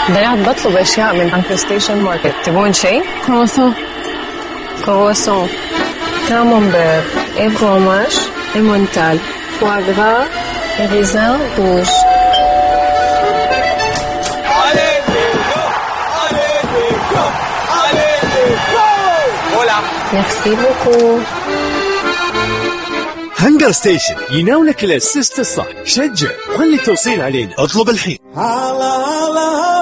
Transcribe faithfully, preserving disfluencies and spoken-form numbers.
ضيعت بطلب أشياء من هانجر ستيشن ماركت. تبون شيء؟ كرواسون. كرواسون، كاممبير، et fromage et montal, foie gras et raisin rouge. Allez les go! Allez les go! Allez les go! Voilà. Merci beaucoup. هانجر ستيشن يناولك الاسيست الصح. شجع وخلي التوصيل علينا. اطلب الحين.